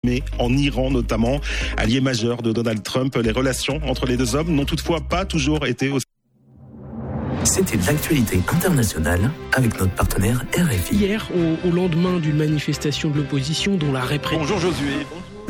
Mais en Iran notamment, allié majeur de Donald Trump, les relations entre les deux hommes n'ont toutefois pas toujours été aussi... C'était l'actualité internationale avec notre partenaire RFI. Hier, au lendemain d'une manifestation de l'opposition dont la répression... Bonjour Josué. Bonjour.